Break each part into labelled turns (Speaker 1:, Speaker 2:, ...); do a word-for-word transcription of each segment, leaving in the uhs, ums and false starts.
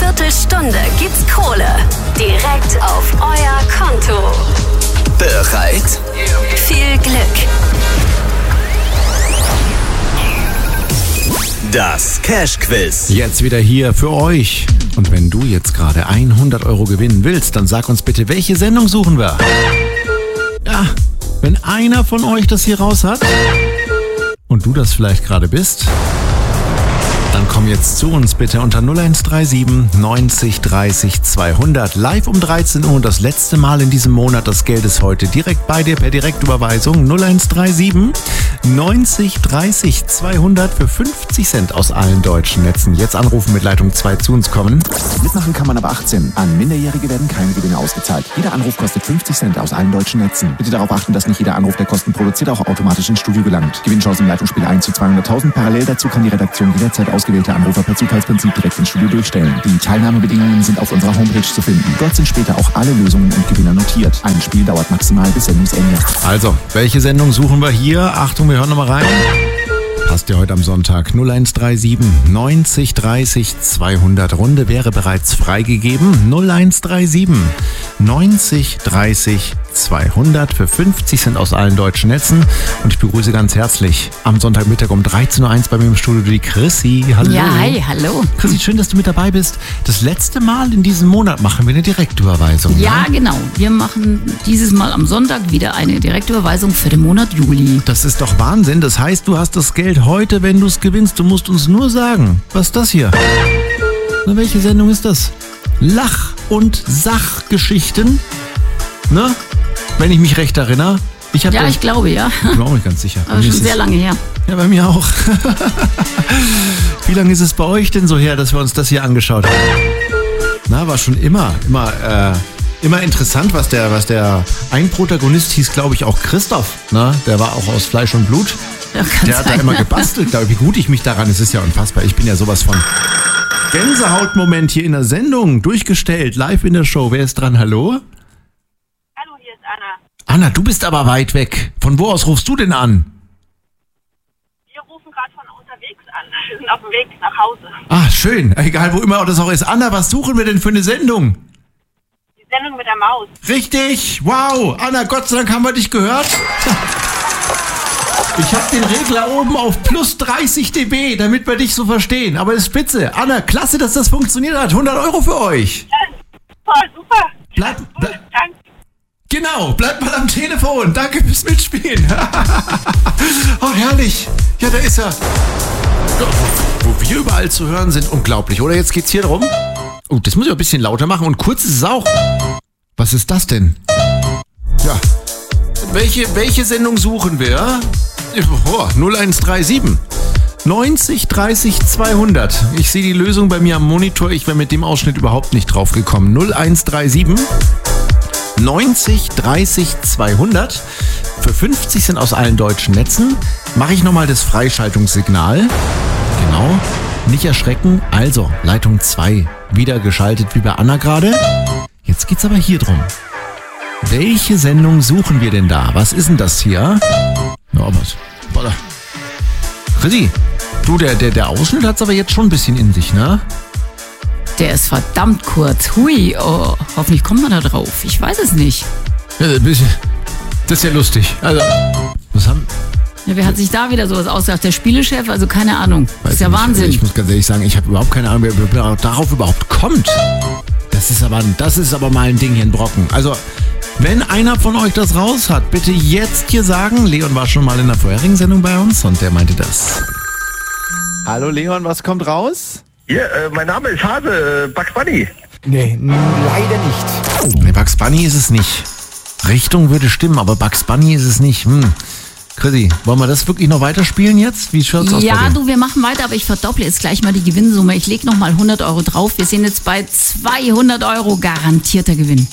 Speaker 1: Viertelstunde gibt's Kohle. Direkt auf euer Konto.
Speaker 2: Bereit?
Speaker 1: Viel Glück.
Speaker 2: Das Cash-Quiz.
Speaker 3: Jetzt wieder hier für euch. Und wenn du jetzt gerade hundert Euro gewinnen willst, dann sag uns bitte, welche Sendung suchen wir? Ja, wenn einer von euch das hier raus hat und du das vielleicht gerade bist, dann komm jetzt zu uns bitte unter null eins drei sieben neunzig dreißig zweihundert. Live um dreizehn Uhr und das letzte Mal in diesem Monat. Das Geld ist heute direkt bei dir per Direktüberweisung. null eins drei sieben neunzig dreißig zweihundert für fünfzig Cent aus allen deutschen Netzen. Jetzt anrufen mit Leitung zwei zu uns kommen.
Speaker 4: Mitmachen kann man aber achtzehn. An Minderjährige werden keine Gewinne ausgezahlt. Jeder Anruf kostet fünfzig Cent aus allen deutschen Netzen. Bitte darauf achten, dass nicht jeder Anruf, der Kosten produziert, auch automatisch ins Studio gelangt. Gewinnchance im Leitungsspiel eins zu zweihunderttausend. Parallel dazu kann die Redaktion jederzeit ausgewählte Anrufer per Zufallsprinzip direkt ins Studio durchstellen. Die Teilnahmebedingungen sind auf unserer Homepage zu finden. Dort sind später auch alle Lösungen und Gewinner notiert. Ein Spiel dauert maximal bis Sendungsende.
Speaker 3: Also, welche Sendung suchen wir hier? Achtung, wir hören nochmal rein. Passt ja heute am Sonntag. null eins drei sieben neunzig dreißig zweihundert. Runde wäre bereits freigegeben. null eins drei sieben neunzig dreißig zweihundert für fünfzig Cent aus allen deutschen Netzen. Und ich begrüße ganz herzlich am Sonntagmittag um dreizehn Uhr eins bei mir im Studio die Chrissy. Hallo.
Speaker 5: Ja, hi, hallo.
Speaker 3: Chrissy, schön, dass du mit dabei bist. Das letzte Mal in diesem Monat machen wir eine Direktüberweisung.
Speaker 5: Ja,
Speaker 3: ne?
Speaker 5: genau. Wir machen dieses Mal am Sonntag wieder eine Direktüberweisung für den Monat Juli.
Speaker 3: Das ist doch Wahnsinn. Das heißt, du hast das Geld heute, wenn du es gewinnst. Du musst uns nur sagen, was ist das hier? Na, welche Sendung ist das? Lach- und Sachgeschichten? Ne? Wenn ich mich recht erinnere. Ich hab
Speaker 5: Ja,
Speaker 3: das,
Speaker 5: ich glaube, ja.
Speaker 3: Ich bin auch nicht ganz sicher.
Speaker 5: Aber schon sehr lange her.
Speaker 3: Ja, bei mir auch. Wie lange ist es bei euch denn so her, dass wir uns das hier angeschaut haben? Na, war schon immer, immer, äh, immer interessant, was der, was der, ein Protagonist hieß, glaube ich, auch Christoph. Ne? Der war auch aus Fleisch und Blut.
Speaker 5: Ja, kann
Speaker 3: Der hat da
Speaker 5: sein,
Speaker 3: immer
Speaker 5: ne?
Speaker 3: gebastelt. Glaube ich, wie gut ich mich daran, es ist ja unfassbar. Ich bin ja sowas von Gänsehautmoment hier in der Sendung, durchgestellt, live in der Show. Wer ist dran? Hallo?
Speaker 6: Hallo, hier ist Anna.
Speaker 3: Anna, du bist aber weit weg. Von wo aus rufst du denn an?
Speaker 6: Wir rufen gerade von unterwegs an. Wir sind auf dem Weg nach Hause.
Speaker 3: Ah, schön. Egal, wo immer das auch ist. Anna, was suchen wir denn für eine Sendung?
Speaker 6: Die Sendung mit der Maus.
Speaker 3: Richtig. Wow. Anna, Gott sei Dank haben wir dich gehört. Ich habe den Regler oben auf plus dreißig dB, damit wir dich so verstehen. Aber das ist spitze. Anna, klasse, dass das funktioniert hat. hundert Euro für euch.
Speaker 6: Ja, toll, super.
Speaker 3: Bleib,
Speaker 6: Gut,
Speaker 3: bleib,
Speaker 6: danke.
Speaker 3: genau, bleibt mal am Telefon. Danke fürs Mitspielen. Oh, herrlich. Ja, da ist er. Wo, wo wir überall zu hören sind, unglaublich. Oder jetzt geht's hier drum. Oh, das muss ich ein bisschen lauter machen. Und kurz ist es auch. Was ist das denn? Ja. Welche, welche Sendung suchen wir? Oh, null eins drei sieben neunzig dreißig zweihundert. Ich sehe die Lösung bei mir am Monitor. Ich wäre mit dem Ausschnitt überhaupt nicht drauf gekommen. null eins drei sieben neunzig dreißig zweihundert. Für fünfzig Cent aus allen deutschen Netzen. Mache ich nochmal das Freischaltungssignal. Genau. Nicht erschrecken. Also, Leitung zwei. Wieder geschaltet wie bei Anna gerade. Jetzt geht's aber hier drum. Welche Sendung suchen wir denn da? Was ist denn das hier? Ja, was? Warte. Chrissy, du, der, der, der Ausschnitt hat's aber jetzt schon ein bisschen in sich, ne?
Speaker 5: Der ist verdammt kurz. Hui, oh, hoffentlich kommt man da drauf. Ich weiß es nicht.
Speaker 3: Ja, ein bisschen. Das ist ja lustig. Also, was haben...
Speaker 5: Ja, wer hat sich da wieder sowas ausgedacht? Der Spielechef? Also keine Ahnung. Das ist ja
Speaker 3: nicht.
Speaker 5: Wahnsinn.
Speaker 3: Ich muss ganz ehrlich sagen, ich habe überhaupt keine Ahnung, wer, wer darauf überhaupt kommt. Das ist aber, das ist aber mal ein Ding hier in Brocken. Also, wenn einer von euch das raus hat, bitte jetzt hier sagen. Leon war schon mal in der vorherigen Sendung bei uns und der meinte das. Hallo Leon, was kommt raus?
Speaker 7: Ja, äh, mein Name ist Hase, äh, Bugs Bunny.
Speaker 8: Nee, n- leider nicht.
Speaker 3: Nee, Bugs Bunny ist es nicht. Richtung würde stimmen, aber Bugs Bunny ist es nicht. Hm. Chrissy, wollen wir das wirklich noch weiterspielen jetzt? Wie schaut's aus bei
Speaker 5: Ja,
Speaker 3: dir?
Speaker 5: du, wir machen weiter, aber ich verdopple jetzt gleich mal die Gewinnsumme. Ich lege nochmal hundert Euro drauf. Wir sind jetzt bei zweihundert Euro garantierter Gewinn.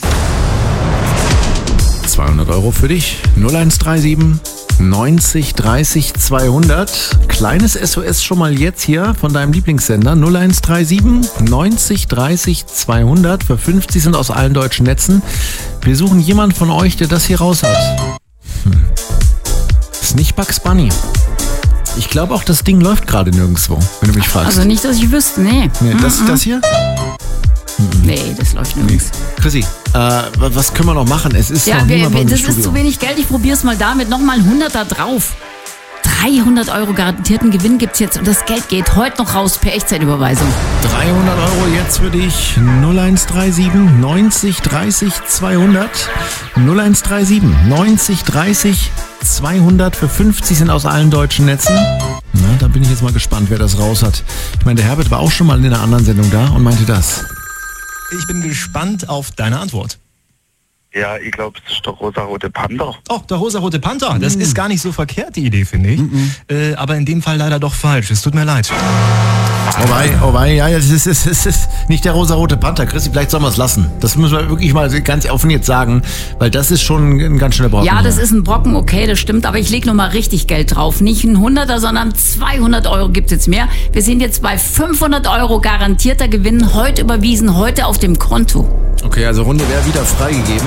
Speaker 3: zweihundert Euro für dich. null eins drei sieben neunzig dreißig zweihundert. Kleines S O S schon mal jetzt hier von deinem Lieblingssender. null eins drei sieben neunzig dreißig zweihundert. Für fünfzig sind aus allen deutschen Netzen. Wir suchen jemanden von euch, der das hier raus hat. Hm. Ist nicht Bugs Bunny. Ich glaube auch, das Ding läuft gerade nirgendwo, wenn du mich fragst.
Speaker 5: Also nicht, dass ich wüsste, nee.
Speaker 3: Nee, das, das hier?
Speaker 5: Nee, das läuft nirgends.
Speaker 3: Chrissy, äh, was können wir noch machen? Es ist
Speaker 5: Ja,
Speaker 3: noch
Speaker 5: wir,
Speaker 3: niemand bei
Speaker 5: wir,
Speaker 3: uns im
Speaker 5: das ist
Speaker 3: Studio.
Speaker 5: zu wenig Geld. Ich probier's mal damit. Nochmal ein Hunderter drauf. dreihundert Euro garantierten Gewinn gibt's jetzt und das Geld geht heute noch raus per Echtzeitüberweisung.
Speaker 3: dreihundert Euro jetzt für dich. null eins drei sieben neunzig dreißig zweihundert. null eins drei sieben neunzig dreißig zweihundert für fünfzig sind aus allen deutschen Netzen. Na, da bin ich jetzt mal gespannt, wer das raus hat. Ich meine, der Herbert war auch schon mal in einer anderen Sendung da und meinte das.
Speaker 9: Ich bin gespannt auf deine Antwort.
Speaker 7: Ja, ich glaube, es ist der rosarote Panther.
Speaker 9: Oh, der rosarote Panther. Das ist gar nicht so verkehrt, die Idee, finde ich. Äh, aber in dem Fall leider doch falsch. Es tut mir leid.
Speaker 3: Oh wei, oh wei, ja, es ist, es ist, es ist nicht der rosarote Panther. Chrissy, vielleicht sollen wir es lassen. Das müssen wir wirklich mal ganz offen jetzt sagen, weil das ist schon ein ganz schöner Brocken.
Speaker 5: Ja, das ist ein Brocken, okay, das stimmt, aber ich lege nochmal richtig Geld drauf. Nicht ein Hunderter, sondern zweihundert Euro gibt's jetzt mehr. Wir sind jetzt bei fünfhundert Euro garantierter Gewinn, heute überwiesen, heute auf dem Konto.
Speaker 3: Okay, also Runde wäre wieder freigegeben.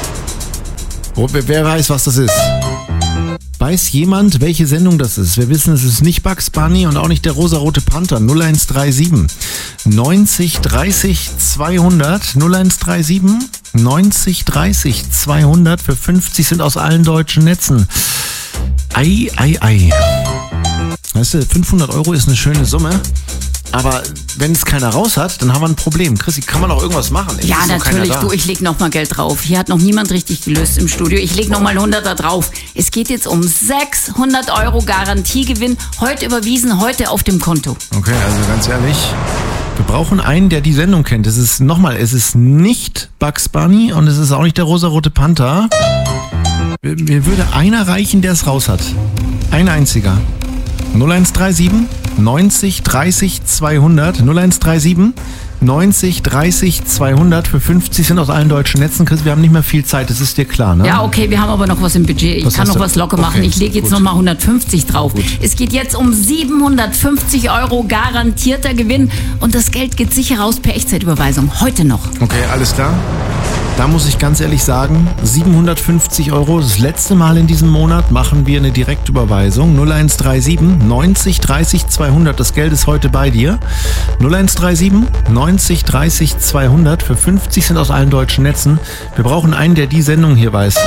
Speaker 3: Oh, wer, wer weiß, was das ist? Weiß jemand, welche Sendung das ist? Wir wissen, es ist nicht Bugs Bunny und auch nicht der rosarote Panther. null eins drei sieben neunzig dreißig zweihundert. null eins drei sieben neunzig dreißig zweihundert für fünfzig sind aus allen deutschen Netzen. Ei, ei, ei. Weißt du, fünfhundert Euro ist eine schöne Summe. Aber wenn es keiner raus hat, dann haben wir ein Problem. Chrissy, kann man noch irgendwas machen? Es
Speaker 5: Ja,
Speaker 3: ist noch keiner
Speaker 5: natürlich,
Speaker 3: da.
Speaker 5: du, ich leg noch mal Geld drauf. Hier hat noch niemand richtig gelöst im Studio. Ich leg noch mal einen Hunderter drauf. Es geht jetzt um sechshundert Euro Garantiegewinn. Heute überwiesen, heute auf dem Konto.
Speaker 3: Okay, also ganz ehrlich, wir brauchen einen, der die Sendung kennt. Es ist, nochmal, es ist nicht Bugs Bunny und es ist auch nicht der rosarote Panther. Mir, mir würde einer reichen, der es raus hat. Ein einziger. null eins drei sieben neunzig dreißig zweihundert. null eins drei sieben neunzig dreißig zweihundert für fünfzig sind aus allen deutschen Netzen. Chris, wir haben nicht mehr viel Zeit, das ist dir klar, ne?
Speaker 5: Ja, okay, wir haben aber noch was im Budget. Ich
Speaker 3: Was
Speaker 5: kann
Speaker 3: hast
Speaker 5: noch
Speaker 3: du?
Speaker 5: was locker machen.
Speaker 3: Okay,
Speaker 5: Ich lege jetzt
Speaker 3: gut.
Speaker 5: noch mal hundertfünfzig drauf.
Speaker 3: Gut.
Speaker 5: Es geht jetzt um siebenhundertfünfzig Euro garantierter Gewinn und das Geld geht sicher raus per Echtzeitüberweisung. Heute noch.
Speaker 3: Okay, alles klar. Da muss ich ganz ehrlich sagen, siebenhundertfünfzig Euro, das letzte Mal in diesem Monat machen wir eine Direktüberweisung. null eins drei sieben neunzig dreißig zweihundert, das Geld ist heute bei dir. null eins drei sieben neunzig dreißig zweihundert, für fünfzig sind aus allen deutschen Netzen. Wir brauchen einen, der die Sendung hier weiß.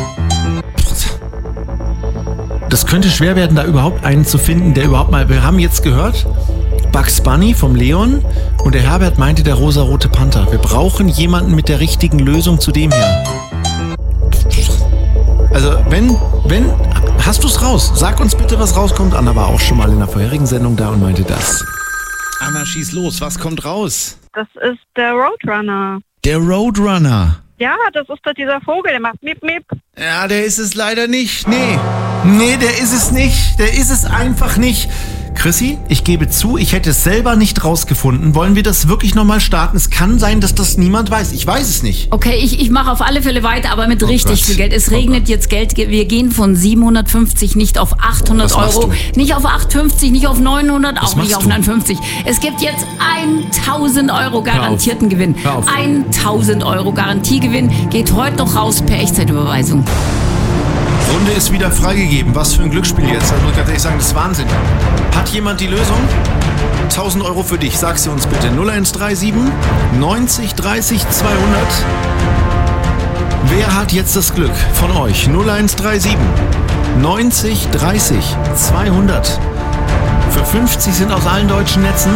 Speaker 3: Das könnte schwer werden, da überhaupt einen zu finden, der überhaupt mal... Wir haben jetzt gehört... Bugs Bunny vom Leon und der Herbert meinte der rosarote Panther. Wir brauchen jemanden mit der richtigen Lösung zu dem hier. Also wenn, wenn, hast du's raus? Sag uns bitte, was rauskommt. Anna war auch schon mal in der vorherigen Sendung da und meinte das. Anna, schieß los. Was kommt raus?
Speaker 6: Das ist der Roadrunner.
Speaker 3: Der Roadrunner.
Speaker 6: Ja, das ist doch dieser Vogel, der macht Miep Miep.
Speaker 3: Ja, der ist es leider nicht. Nee. Nee, der ist es nicht. Der ist es einfach nicht. Chrissy, ich gebe zu, ich hätte es selber nicht rausgefunden. Wollen wir das wirklich nochmal starten? Es kann sein, dass das niemand weiß. Ich weiß es nicht.
Speaker 5: Okay, ich, ich mache auf alle Fälle weiter, aber mit
Speaker 3: Oh
Speaker 5: richtig
Speaker 3: Gott.
Speaker 5: viel Geld. Es
Speaker 3: Oh
Speaker 5: regnet
Speaker 3: Gott.
Speaker 5: jetzt Geld. Wir gehen von siebenhundertfünfzig nicht auf achthundert
Speaker 3: Was machst
Speaker 5: Euro,
Speaker 3: du?
Speaker 5: nicht auf achthundertfünfzig, nicht auf neunhundert,
Speaker 3: Was
Speaker 5: auch nicht
Speaker 3: machst
Speaker 5: auf
Speaker 3: du?
Speaker 5: neunundfünfzig. Es gibt jetzt tausend Euro garantierten Gewinn.
Speaker 3: Hör auf.
Speaker 5: tausend Euro Garantiegewinn geht heute noch raus per Echtzeitüberweisung.
Speaker 3: Runde ist wieder freigegeben. Was für ein Glücksspiel jetzt. Also muss ich ganz ehrlich sagen, das ist Wahnsinn. Hat jemand die Lösung? tausend Euro für dich. Sag sie uns bitte. null eins drei sieben neunzig dreißig zweihundert. Wer hat jetzt das Glück von euch? null eins drei sieben neunzig dreißig zweihundert. Für fünfzig sind aus allen deutschen Netzen.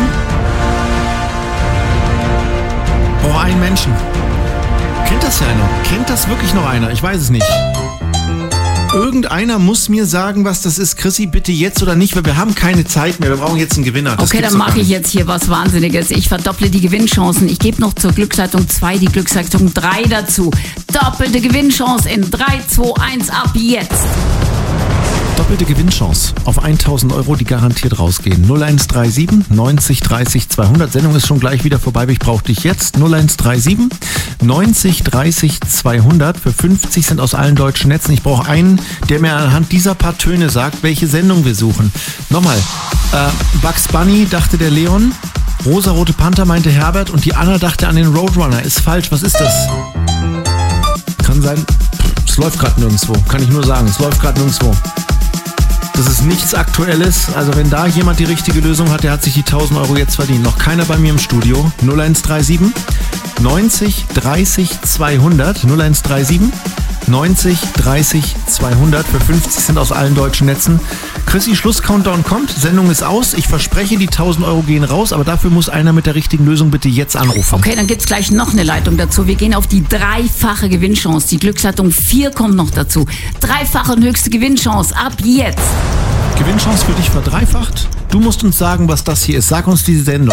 Speaker 3: Oh, ein Menschen. Kennt das ja einer? Kennt das wirklich noch einer? Ich weiß es nicht. Irgendeiner muss mir sagen, was das ist. Chrissy, bitte jetzt oder nicht, weil wir haben keine Zeit mehr. Wir brauchen jetzt einen Gewinner. Das
Speaker 5: Okay,
Speaker 3: gibt's
Speaker 5: dann
Speaker 3: doch gar
Speaker 5: mache ich
Speaker 3: nicht.
Speaker 5: jetzt hier was Wahnsinniges. Ich verdopple die Gewinnchancen. Ich gebe noch zur Glücksleitung zwei die Glücksleitung drei dazu. Doppelte Gewinnchance in drei, zwei, eins ab jetzt.
Speaker 3: Doppelte Gewinnchance auf tausend Euro, die garantiert rausgehen. null eins drei sieben neunzig dreißig zweihundert. Sendung ist schon gleich wieder vorbei, aber ich brauche dich jetzt. null eins drei sieben neunzig dreißig zweihundert. Für fünfzig sind aus allen deutschen Netzen. Ich brauche einen, der mir anhand dieser paar Töne sagt, welche Sendung wir suchen. Nochmal. Äh, Bugs Bunny, dachte der Leon. Rosarote Panther, meinte Herbert. Und die Anna dachte an den Roadrunner. Ist falsch. Was ist das? Kann sein. Es läuft gerade nirgendwo. Kann ich nur sagen. Es läuft gerade nirgendwo. Das ist nichts Aktuelles. Also wenn da jemand die richtige Lösung hat, der hat sich die tausend Euro jetzt verdient. Noch keiner bei mir im Studio. null eins drei sieben neunzig dreißig zweihundert. null eins drei sieben neunzig dreißig zweihundert. Für fünfzig Cent aus allen deutschen Netzen. Chrissy, Schluss-Countdown kommt. Sendung ist aus. Ich verspreche, die tausend Euro gehen raus, aber dafür muss einer mit der richtigen Lösung bitte jetzt anrufen.
Speaker 5: Okay, dann gibt's gleich noch eine Leitung dazu. Wir gehen auf die dreifache Gewinnchance. Die Glücksleitung vier kommt noch dazu. Dreifache und höchste Gewinnchance ab jetzt.
Speaker 3: Gewinnchance für dich verdreifacht. Du musst uns sagen, was das hier ist. Sag uns die Sendung.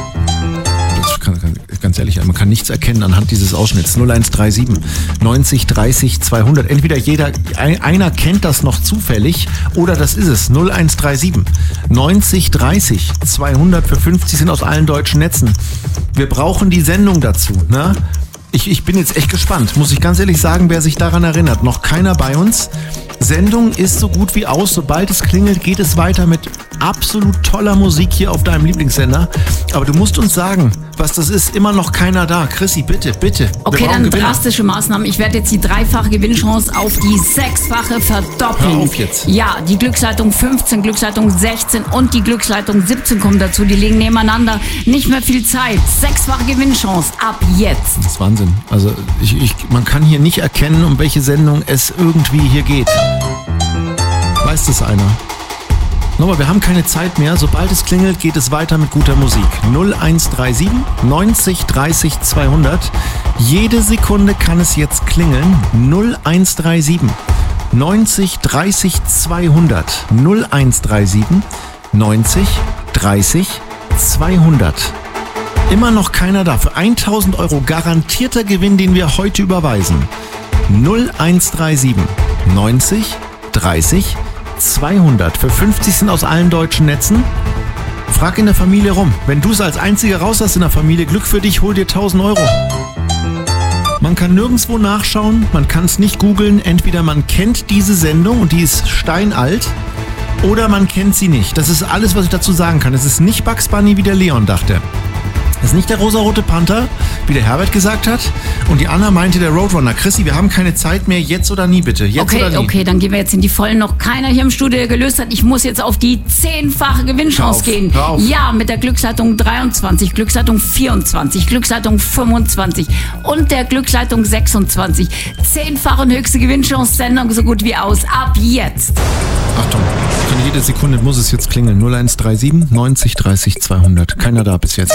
Speaker 3: Das kann, kann, ganz ehrlich, man kann nichts erkennen anhand dieses Ausschnitts. null eins drei sieben neunzig dreißig zweihundert. Entweder jeder, ein, einer kennt das noch zufällig oder das ist es. null eins drei sieben neunzig dreißig zweihundert für fünfzig sind aus allen deutschen Netzen. Wir brauchen die Sendung dazu, ne? Ich, ich bin jetzt echt gespannt, muss ich ganz ehrlich sagen, wer sich daran erinnert. Noch keiner bei uns. Sendung ist so gut wie aus. Sobald es klingelt, geht es weiter mit absolut toller Musik hier auf deinem Lieblingssender. Aber du musst uns sagen, was das ist. Immer noch keiner da. Chrissy, bitte, bitte.
Speaker 5: Okay, dann drastische Maßnahmen. Ich werde jetzt die dreifache Gewinnchance auf die sechsfache verdoppeln.
Speaker 3: Hör auf jetzt.
Speaker 5: Ja, die Glücksleitung fünfzehn, Glücksleitung sechzehn und die Glücksleitung siebzehn kommen dazu. Die liegen nebeneinander. Nicht mehr viel Zeit. Sechsfache Gewinnchance ab jetzt.
Speaker 3: Das ist Wahnsinn. Also ich, ich, man kann hier nicht erkennen, um welche Sendung es irgendwie hier geht. Weiß das einer? Nochmal, wir haben keine Zeit mehr. Sobald es klingelt, geht es weiter mit guter Musik. null eins drei sieben neunzig dreißig zweihundert. Jede Sekunde kann es jetzt klingeln. null eins drei sieben neunzig dreißig zweihundert. null eins drei sieben neunzig dreißig zweihundert. Immer noch keiner da. Für tausend Euro garantierter Gewinn, den wir heute überweisen. null eins drei sieben neunzig dreißig zweihundert. Für fünfzig sind aus allen deutschen Netzen. Frag in der Familie rum. Wenn du es als einziger raus hast in der Familie, Glück für dich, hol dir tausend Euro. Man kann nirgendwo nachschauen, man kann es nicht googeln. Entweder man kennt diese Sendung und die ist steinalt, oder man kennt sie nicht. Das ist alles, was ich dazu sagen kann. Es ist nicht Bugs Bunny, wie der Leon dachte. Es ist nicht der rosarote Panther, wie der Herbert gesagt hat. Und die Anna meinte der Roadrunner. Chrissy, wir haben keine Zeit mehr. Jetzt oder nie, bitte. Jetzt
Speaker 5: okay,
Speaker 3: oder nie.
Speaker 5: Okay, dann gehen wir jetzt in die Vollen. Noch keiner hier im Studio, der gelöst hat. Ich muss jetzt auf die zehnfache Gewinnchance
Speaker 3: hör auf,
Speaker 5: gehen.
Speaker 3: Hör auf.
Speaker 5: Ja, mit der Glücksleitung dreiundzwanzig, Glücksleitung vierundzwanzig, Glücksleitung fünfundzwanzig und der Glücksleitung sechsundzwanzig. Zehnfache und höchste Gewinnchance. Sendung so gut wie aus. Ab jetzt.
Speaker 3: Achtung, von jede Sekunde muss es jetzt klingeln. null eins drei sieben neunzig dreißig zweihundert. Keiner da bis jetzt.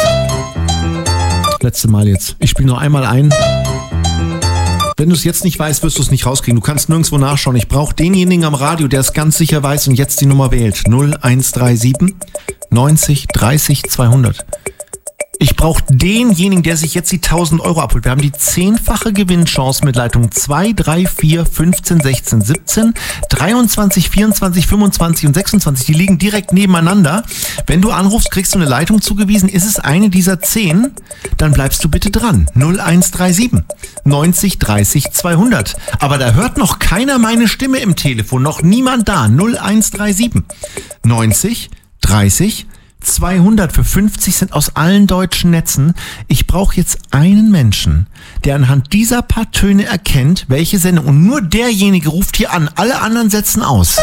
Speaker 3: Letzte Mal jetzt. Ich spiele nur einmal ein. Wenn du es jetzt nicht weißt, wirst du es nicht rauskriegen. Du kannst nirgendwo nachschauen. Ich brauche denjenigen am Radio, der es ganz sicher weiß und jetzt die Nummer wählt. null eins drei sieben neunzig dreißig zweihundert. Ich brauche denjenigen, der sich jetzt die tausend Euro abholt. Wir haben die zehnfache Gewinnchance mit Leitung zwei, drei, vier, fünfzehn, sechzehn, siebzehn, dreiundzwanzig, vierundzwanzig, fünfundzwanzig und sechsundzwanzig. Die liegen direkt nebeneinander. Wenn du anrufst, kriegst du eine Leitung zugewiesen. Ist es eine dieser zehn, dann bleibst du bitte dran. null eins drei sieben neunzig dreißig zweihundert. Aber da hört noch keiner meine Stimme im Telefon. Noch niemand da. null eins drei sieben neunzig dreißig zweihundert für fünfzig Cent aus allen deutschen Netzen. Ich brauche jetzt einen Menschen, der anhand dieser paar Töne erkennt, welche Sendung. Und nur derjenige ruft hier an. Alle anderen setzen aus.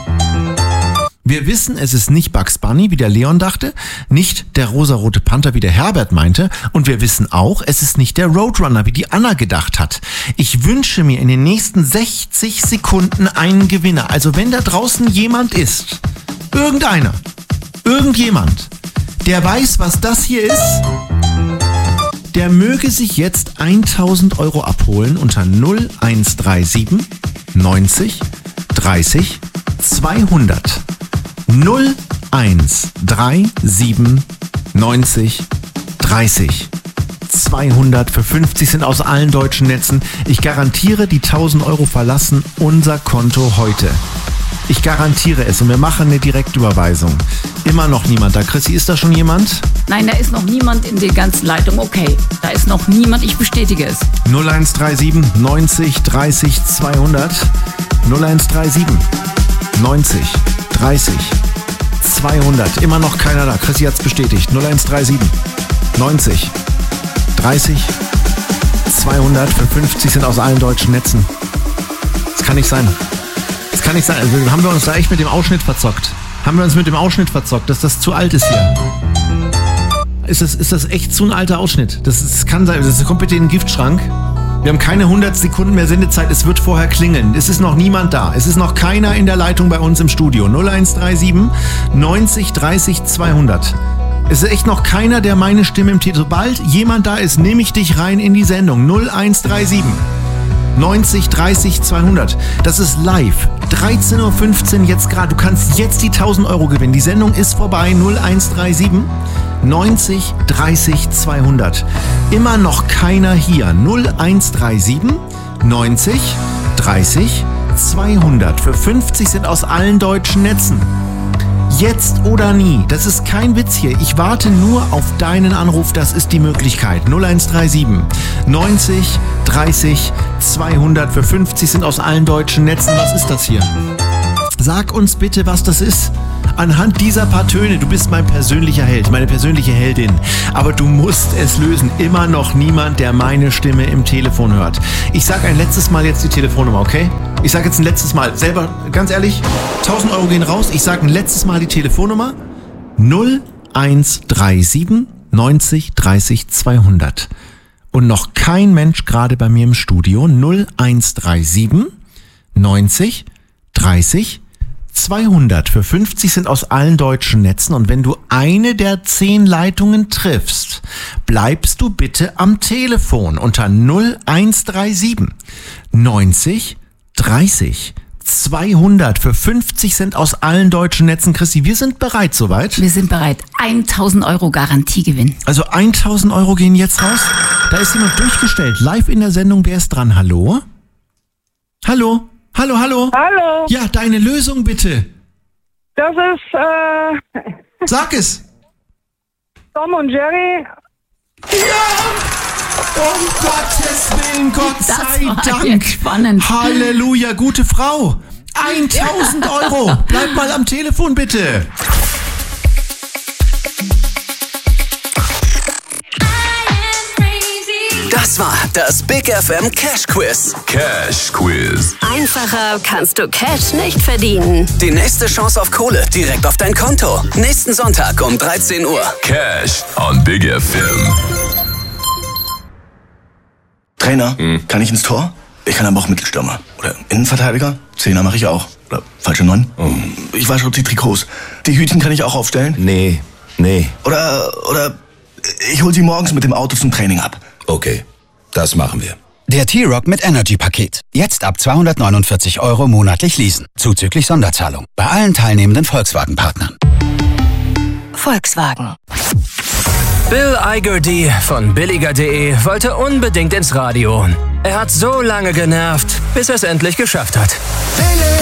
Speaker 3: Wir wissen, es ist nicht Bugs Bunny, wie der Leon dachte, nicht der rosarote Panther, wie der Herbert meinte. Und wir wissen auch, es ist nicht der Roadrunner, wie die Anna gedacht hat. Ich wünsche mir in den nächsten sechzig Sekunden einen Gewinner. Also wenn da draußen jemand ist, irgendeiner, Irgendjemand, der weiß, was das hier ist, der möge sich jetzt tausend Euro abholen unter null eins drei sieben neunzig dreißig zweihundert. null eins drei sieben neunzig dreißig zweihundert für fünfzig sind aus allen deutschen Netzen. Ich garantiere, die tausend Euro verlassen unser Konto heute. Ich garantiere es und wir machen eine Direktüberweisung. Immer noch niemand da. Chrissy, ist da schon jemand?
Speaker 5: Nein, da ist noch niemand in der ganzen Leitung. Okay, da ist noch niemand. Ich bestätige es.
Speaker 3: null eins drei sieben neunzig dreißig zweihundert. null eins drei sieben neunzig dreißig zweihundert. Immer noch keiner da. Chrissy hat's bestätigt. null eins drei sieben neunzig dreißig zweihundert für fünfzig sind aus allen deutschen Netzen. Das kann nicht sein. Das kann nicht sein. Also haben wir uns da echt mit dem Ausschnitt verzockt. Haben wir uns mit dem Ausschnitt verzockt, dass das zu alt ist hier. ist das, ist das echt zu ein alter Ausschnitt. Das, das kann sein, das kommt bitte in den Giftschrank. Wir haben keine hundert Sekunden mehr Sendezeit, es wird vorher klingeln. Es ist noch niemand da. Es ist noch keiner in der Leitung bei uns im Studio. null eins drei sieben neunzig dreißig zweihundert. Es ist echt noch keiner, der meine Stimme im Titel... Sobald jemand da ist, nehme ich dich rein in die Sendung. null eins drei sieben neunzig dreißig zweihundert. Das ist live. dreizehn Uhr fünfzehn jetzt gerade. Du kannst jetzt die tausend Euro gewinnen. Die Sendung ist vorbei. null eins drei sieben neunzig dreißig zweihundert. Immer noch keiner hier. null eins drei sieben neunzig dreißig zweihundert. Für fünfzig sind aus allen deutschen Netzen. Jetzt oder nie. Das ist kein Witz hier. Ich warte nur auf deinen Anruf. Das ist die Möglichkeit. null eins drei sieben neunzig dreißig zweihundert. Für fünfzig sind aus allen deutschen Netzen. Was ist das hier? Sag uns bitte, was das ist. Anhand dieser paar Töne, du bist mein persönlicher Held, meine persönliche Heldin. Aber du musst es lösen. Immer noch niemand, der meine Stimme im Telefon hört. Ich sag ein letztes Mal jetzt die Telefonnummer, okay? Ich sag jetzt ein letztes Mal, selber, ganz ehrlich, tausend Euro gehen raus. Ich sag ein letztes Mal die Telefonnummer. null eins drei sieben neunzig dreißig zweihundert. Und noch kein Mensch gerade bei mir im Studio. null eins drei sieben neunzig dreißig zweihundert. Für fünfzig sind aus allen deutschen Netzen. Und wenn du eine der zehn Leitungen triffst, bleibst du bitte am Telefon unter null eins drei sieben neunzig dreißig zweihundert. Für fünfzig sind aus allen deutschen Netzen. Christi, wir sind bereit soweit.
Speaker 5: Wir sind bereit. tausend Euro Garantiegewinn.
Speaker 3: Also tausend Euro gehen jetzt raus. Da ist jemand durchgestellt. Live in der Sendung. Wer ist dran? Hallo? Hallo? Hallo, hallo?
Speaker 6: Hallo.
Speaker 3: Ja, deine Lösung bitte.
Speaker 6: Das ist, äh...
Speaker 3: Sag es.
Speaker 6: Tom und Jerry.
Speaker 3: Ja! Um Gottes Willen, Gott
Speaker 5: Das
Speaker 3: sei
Speaker 5: war
Speaker 3: Dank.
Speaker 5: jetzt spannend.
Speaker 3: Halleluja, gute Frau. tausend Euro. Bleib mal am Telefon, bitte.
Speaker 2: Das war das Big F M Cash Quiz.
Speaker 1: Cash Quiz. Einfacher kannst du Cash nicht verdienen.
Speaker 2: Die nächste Chance auf Kohle direkt auf dein Konto. Nächsten Sonntag um dreizehn Uhr.
Speaker 1: Cash on Big F M.
Speaker 10: Trainer, hm. kann ich ins Tor? Ich kann aber auch Mittelstürmer. Oder Innenverteidiger? Zehner mache ich auch. Oder falsche Neun? Oh. Ich wasche die Trikots. Die Hütchen kann ich auch aufstellen?
Speaker 11: Nee, nee.
Speaker 10: Oder, oder ich hol sie morgens mit dem Auto zum Training ab.
Speaker 11: Okay, das machen wir.
Speaker 12: Der T-Rock mit Energy-Paket. Jetzt ab zweihundertneunundvierzig Euro monatlich leasen. Zuzüglich Sonderzahlung. Bei allen teilnehmenden Volkswagen-Partnern.
Speaker 1: Volkswagen.
Speaker 13: Bill Igerdy von billiger punkt de wollte unbedingt ins Radio. Er hat so lange genervt, bis er es endlich geschafft hat.